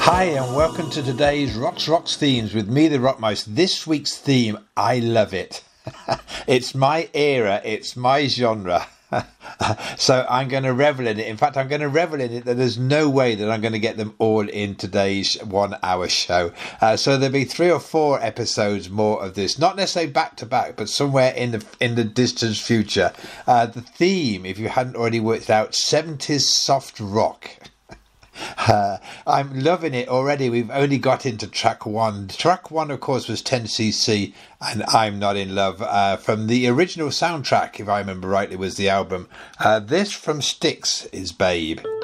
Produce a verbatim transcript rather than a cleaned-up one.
Hi and welcome to today's Rocks Rocks Themes with me, the Rockmouse. This week's theme, I love it. It's my era, it's my genre. So I'm going to revel in it. In fact, I'm going to revel in it that there's no way that I'm going to get them all in today's one hour show. Uh, so there'll be three or four episodes more of this, not necessarily back to back, but somewhere in the in the distant future. Uh, the theme, if you hadn't already worked it out, seventies soft rock. Uh, I'm loving it already. We've only got into track one. Track one, of course, was ten C C and I'm Not in Love, uh, from the original soundtrack, if I remember rightly, was the album. Uh, this from Styx is Babe.